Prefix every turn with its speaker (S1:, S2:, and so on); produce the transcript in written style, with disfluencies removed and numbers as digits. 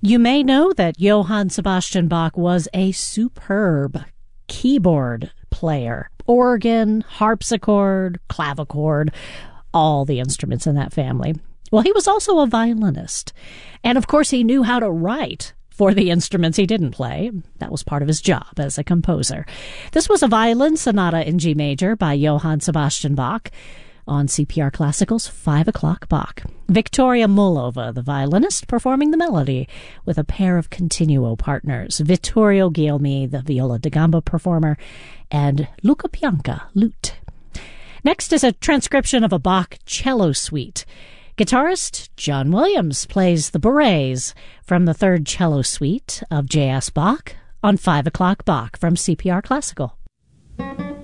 S1: You may know that Johann Sebastian Bach was a superb keyboard player. Organ, harpsichord, clavichord, all the instruments in that family. Well, he was also a violinist. And of course, he knew how to write for the instruments he didn't play. That was part of his job as a composer. This was a violin sonata in G major by Johann Sebastian Bach on CPR Classical's 5 o'clock Bach. Victoria Mullova, the violinist, performing the melody with a pair of continuo partners, Vittorio Guilmi, the viola da gamba performer, and Luca Pianca, lute. Next is a transcription of a Bach cello suite. Guitarist John Williams plays the Bourrées from the third cello suite of J.S. Bach on 5 o'clock Bach from CPR Classical.